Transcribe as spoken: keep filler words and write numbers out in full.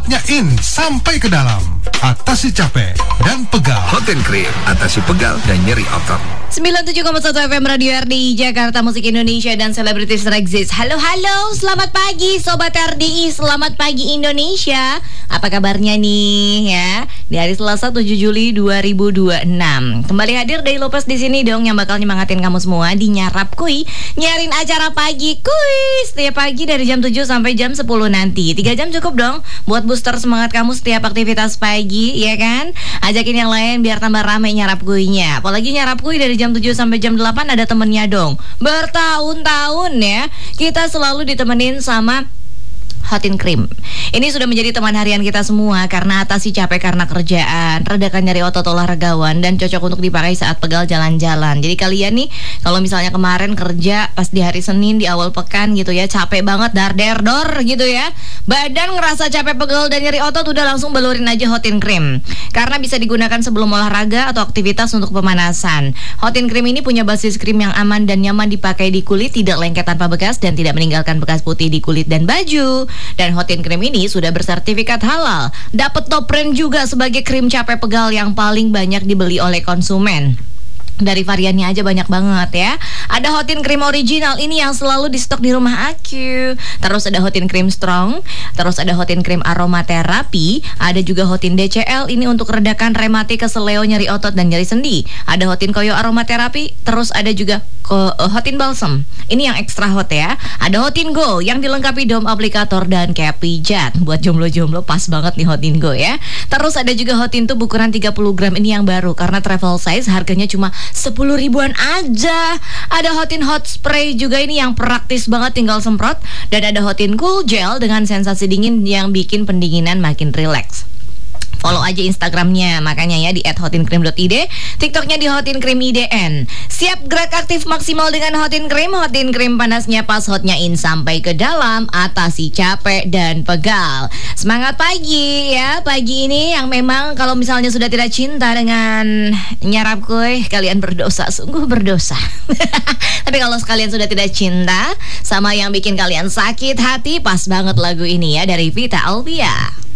Hotnya in sampai ke dalam. Atasi capek dan pegal. Hot and Cream, atasi pegal dan nyeri otot. sembilan puluh tujuh koma satu F M Radio R D I Jakarta, musik Indonesia dan selebritis Rexis. Halo halo, selamat pagi Sobat R D I, selamat pagi Indonesia. Apa kabarnya nih ya? Di hari Selasa tujuh Juli dua ribu dua puluh enam. Kembali hadir Day Lopez di sini dong, yang bakal nyemangatin kamu semua di Nyarap Kuy. Nyarin acara pagi kuy setiap pagi dari jam tujuh sampai jam sepuluh nanti. tiga jam cukup dong buat booster semangat kamu setiap aktivitas pagi, ya kan? Ajakin yang lain biar tambah rame Nyarap Kuynya. Apalagi Nyarap Kuy dari jam tujuh sampai jam delapan ada temennya dong. Bertahun-tahun ya kita selalu ditemenin sama Hot and Cream. Ini sudah menjadi teman harian kita semua karena atasi capek karena kerjaan, redakan nyeri otot olahragawan, dan cocok untuk dipakai saat pegal jalan-jalan. Jadi kalian nih kalau misalnya kemarin kerja pas di hari Senin di awal pekan gitu ya, capek banget dar der dor gitu ya, badan ngerasa capek, pegal dan nyeri otot, udah langsung balurin aja Hot and Cream. Karena bisa digunakan sebelum olahraga atau aktivitas untuk pemanasan. Hot and Cream ini punya basis krim yang aman dan nyaman dipakai di kulit, tidak lengket tanpa bekas dan tidak meninggalkan bekas putih di kulit dan baju. Dan Hot and Cream ini sudah bersertifikat halal. Dapat top rank juga sebagai krim capek pegal yang paling banyak dibeli oleh konsumen. Dari variannya aja banyak banget ya. Ada Hot and Cream original, ini yang selalu di stok di rumah aku. Terus ada Hot and Cream Strong. Terus ada Hot and Cream Aromaterapi. Ada juga Hot and D C L, ini untuk redakan rematik, keseleo, nyeri otot dan nyeri sendi. Ada Hot and Koyo Aromaterapi. Terus ada juga uh, Hot and Balsam, ini yang ekstra hot ya. Ada Hot and Go yang dilengkapi dom aplikator dan cap pijat. Buat jomblo-jomblo pas banget nih Hot and Go ya. Terus ada juga Hot and Tube ukuran tiga puluh gram, ini yang baru karena travel size, harganya cuma sepuluh ribuan aja. Ada Hot and Hot Spray juga, ini yang praktis banget, tinggal semprot. Dan ada Hot and Cool Gel dengan sensasi dingin yang bikin pendinginan makin rileks. Follow aja Instagramnya makanya ya di et hot and cream dot i d, TikToknya di Hot and Cream I D N. Siap gerak aktif maksimal dengan Hot and Cream. Hot and Cream, panasnya pas, hotnya in sampai ke dalam, atasi capek dan pegal. Semangat pagi ya, pagi ini yang memang kalau misalnya sudah tidak cinta dengan Nyarap Kuy, kalian berdosa, sungguh berdosa. Tapi kalau sekalian sudah tidak cinta sama yang bikin kalian sakit hati, pas banget lagu ini ya dari Vita Alvia.